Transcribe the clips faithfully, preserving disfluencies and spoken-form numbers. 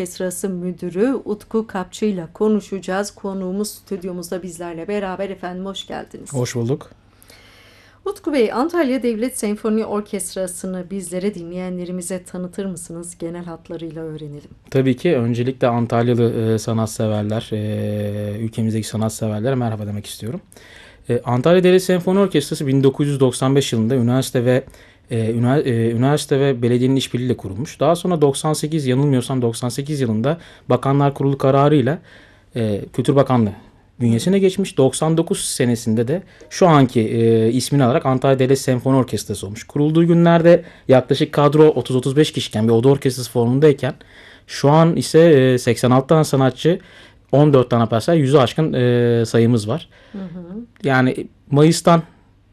Orkestrası Müdürü Utku Kapçı ile konuşacağız. Konuğumuz stüdyomuzda bizlerle beraber. Efendim hoş geldiniz. Hoş bulduk. Utku Bey, Antalya Devlet Senfoni Orkestrası'nı bizlere, dinleyenlerimize tanıtır mısınız? Genel hatlarıyla öğrenelim. Tabii ki öncelikle Antalyalı e, sanatseverler, e, ülkemizdeki sanatseverlere merhaba demek istiyorum. E, Antalya Devlet Senfoni Orkestrası bin dokuz yüz doksan beş yılında üniversite ve e, üniversite ve belediyenin işbirliğiyle kurulmuş. Daha sonra doksan sekiz, yanılmıyorsam doksan sekiz yılında Bakanlar Kurulu kararıyla e, Kültür Bakanlığı bünyesine geçmiş. doksan dokuz senesinde de şu anki e, ismini alarak Antalya Devlet Senfoni Orkestrası olmuş. Kurulduğu günlerde yaklaşık kadro otuz otuz beş kişiyken bir oda orkestrası formundayken şu an ise e, seksen altı tane sanatçı, on dört tane personel, yüzü aşkın e, sayımız var. Hı hı. Yani Mayıs'tan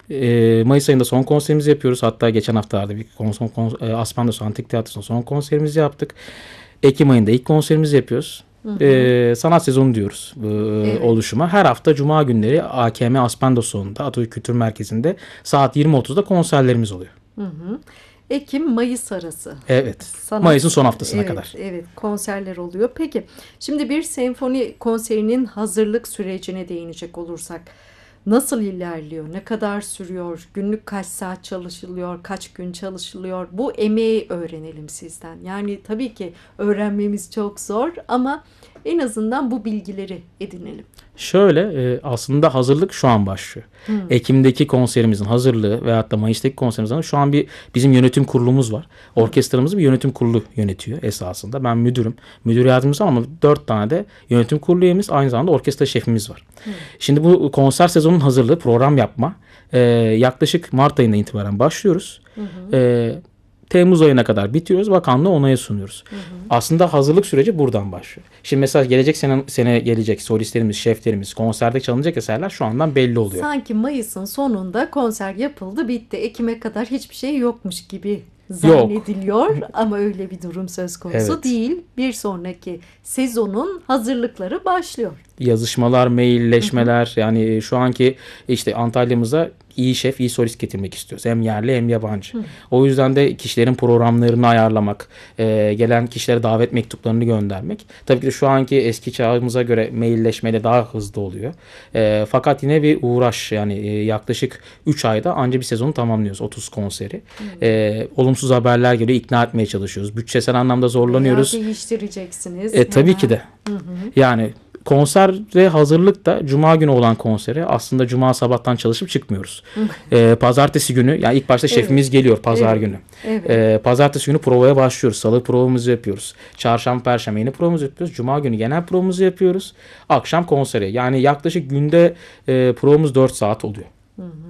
e, Mayıs ayında son konserimizi yapıyoruz. Hatta geçen haftalarda bir konser, konser, Aspendos Antik Tiyatrosu'nda son konserimizi yaptık. Ekim ayında ilk konserimizi yapıyoruz. Hı hı. Ee, sanat sezonu diyoruz e, evet. oluşuma. Her hafta Cuma günleri A K M Aspendos Salonu'nda, Atatürk Kültür Merkezi'nde saat yirmi otuzda konserlerimiz oluyor. Hı hı. Ekim-Mayıs arası. Evet. Sanat, Mayıs'ın son haftasına evet, kadar. Evet, konserler oluyor. Peki, şimdi bir senfoni konserinin hazırlık sürecine değinecek olursak nasıl ilerliyor? Ne kadar sürüyor? Günlük kaç saat çalışılıyor? Kaç gün çalışılıyor? Bu emeği öğrenelim sizden. Yani tabii ki öğrenmemiz çok zor ama en azından bu bilgileri edinelim. Şöyle, aslında hazırlık şu an başlıyor. Hmm. Ekim'deki konserimizin hazırlığı veyahut da Mayıs'taki konserimizin şu an bir bizim yönetim kurulumuz var. Orkestramızı bir yönetim kurulu yönetiyor esasında. Ben müdürüm. Müdür yardımcısı ama dört tane de yönetim kurulu üyemiz, aynı zamanda orkestra şefimiz var. Hmm. Şimdi bu konser sezonunun hazırlığı, program yapma e, yaklaşık Mart ayından itibaren başlıyoruz. Hı hı. E, Temmuz ayına kadar bitiriyoruz. Bakanlığa onaya sunuyoruz. Hı hı. Aslında hazırlık süreci buradan başlıyor. Şimdi mesela gelecek sene, sene gelecek solistlerimiz, şeflerimiz, konserde çalınacak eserler şu andan belli oluyor. Sanki Mayıs'ın sonunda konser yapıldı, bitti. Ekim'e kadar hiçbir şey yokmuş gibi zannediliyor. Yok. Ama öyle bir durum söz konusu evet. değil. Bir sonraki sezonun hazırlıkları başlıyor. Yazışmalar, mailleşmeler, hı hı. yani şu anki işte Antalya'mıza iyi şef, iyi solist getirmek istiyoruz. Hem yerli hem yabancı. Hı. O yüzden de kişilerin programlarını ayarlamak, e, gelen kişilere davet mektuplarını göndermek. Tabii ki de şu anki eski çağımıza göre mailleşmeyle daha hızlı oluyor. E, fakat yine bir uğraş, yani e, yaklaşık üç ayda anca bir sezonu tamamlıyoruz. otuz konseri. E, olumsuz haberler geliyor, ikna etmeye çalışıyoruz. Bütçesel anlamda zorlanıyoruz. Veya değiştireceksiniz. E, tabii ki de. Hı hı. Yani konser ve hazırlık da Cuma günü olan konseri aslında Cuma sabahtan çalışıp çıkmıyoruz. ee, Pazartesi günü, yani ilk başta şefimiz evet. geliyor Pazar evet. günü. Evet. Ee, Pazartesi günü provaya başlıyoruz. Salı provamızı yapıyoruz. Çarşamba, Perşembe yeni provamızı yapıyoruz. Cuma günü genel provamızı yapıyoruz. Akşam konseri. Yani yaklaşık günde e, provamız dört saat oluyor. Hı hı.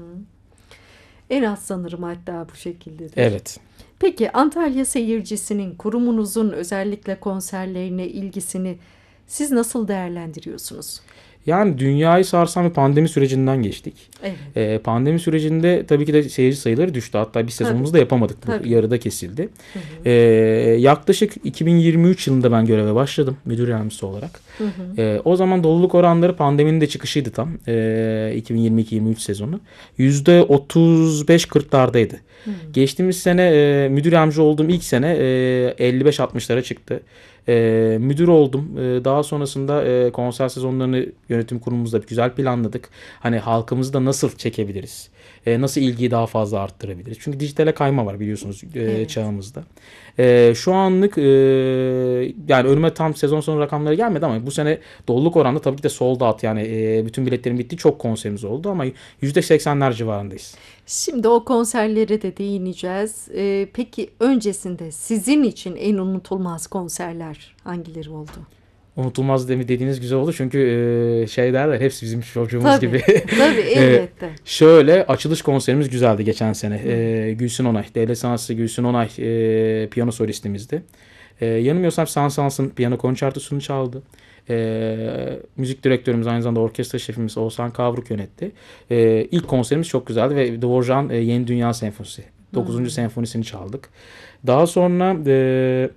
En az sanırım hatta bu şekildedir. Evet. Peki Antalya seyircisinin kurumunuzun özellikle konserlerine ilgisini siz nasıl değerlendiriyorsunuz? Yani dünyayı sarsan bir pandemi sürecinden geçtik. Evet. Ee, pandemi sürecinde tabii ki de seyirci sayıları düştü. Hatta bir sezonumuzu da yapamadık. Bu tabii. yarıda kesildi. Hı hı. Ee, yaklaşık iki bin yirmi üç yılında ben göreve başladım müdür yardımcısı olarak. Hı hı. Ee, o zaman doluluk oranları pandeminin de çıkışıydı tam. Ee, iki bin yirmi iki yirmi üç sezonu. yüzde otuz beş kırklardaydı. Hı. Geçtiğimiz sene e, müdür yardımcısı olduğum ilk sene e, elli beş altmışlara çıktı. E, müdür oldum. E, daha sonrasında e, konser sezonlarını yönetim kurulumuzda güzel planladık. Hani halkımızı da nasıl çekebiliriz? E, nasıl ilgiyi daha fazla arttırabiliriz? Çünkü dijitale kayma var biliyorsunuz e, evet. çağımızda. E, şu anlık e, yani önüme tam sezon sonu rakamları gelmedi ama bu sene doluluk oranında tabii ki de sold out, yani e, bütün biletlerin bittiği çok konserimiz oldu ama yüzde seksenler civarındayız. Şimdi o konserlere de değineceğiz. Ee, peki öncesinde sizin için en unutulmaz konserler hangileri oldu? Unutulmaz dediğiniz güzel oldu çünkü e, şey derler, hepsi bizim çocuğumuz tabii, gibi. Tabii elbette. e, şöyle açılış konserimiz güzeldi geçen sene. E, Gülsün Onay, devlet sanatçısı Gülsün Onay e, piyano solistimizdi. E, yanılmıyorsam Saint-Saëns'ın piyano konçertosunu çaldı. E, müzik direktörümüz, aynı zamanda orkestra şefimiz Oğuzhan Kavruk yönetti. E, ilk konserimiz çok güzeldi ve Dvorak'ın e, Yeni Dünya Senfonisi, dokuzuncu Hmm. senfonisini çaldık. Daha sonra e,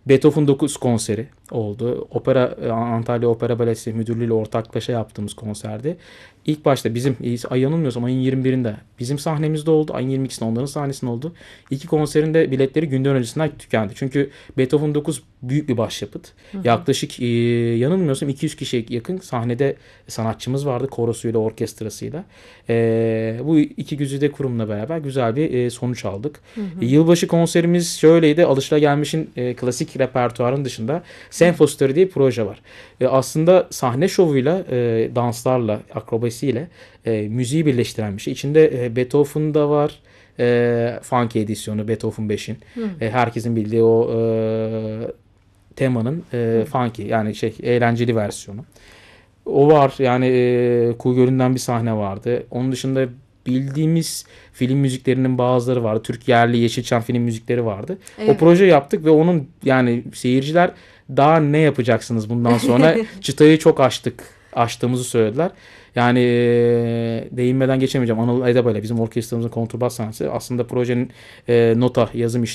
Beethoven dokuz konseri oldu. Opera Antalya Opera Balesi Müdürlüğü ile ortaklaşa yaptığımız konserdi. İlk başta bizim ay yanılmıyorsam ayın yirmi birinde bizim sahnemizde oldu. Ayın yirmi ikisinde onların sahnesinde oldu. İki konserin de biletleri günden öncesinden tükendi. Çünkü Beethoven dokuz büyük bir başyapıt. Hı hı. Yaklaşık e, yanılmıyorsam iki yüz kişiye yakın sahnede sanatçımız vardı. Korosuyla, orkestrasıyla. E, bu iki güzide kurumla beraber güzel bir e, sonuç aldık. Hı hı. E, yılbaşı konserimiz şöyleydi. Alışılagelmişin e, klasik repertuarın dışında Senfostory diye bir proje var. E, aslında sahne şovuyla, e, danslarla, akrobasiyle e, müziği birleştiren bir şey. İçinde e, Beethoven da var. E, Funky edisyonu Beethoven beşin. E, herkesin bildiği o e, temanın e, funky yani şey eğlenceli versiyonu. O var yani e, Kuğu Gölü'nden bir sahne vardı. Onun dışında bildiğimiz film müziklerinin bazıları vardı. Türk yerli Yeşilçam film müzikleri vardı. Evet. O proje yaptık ve onun yani seyirciler daha ne yapacaksınız bundan sonra çıtayı çok aştık. Aştığımızı söylediler. Yani e, değinmeden geçemeyeceğim. Anıl Edebay'la bizim orkestramızın kontrbas sanatçısı aslında projenin e, nota yazım işi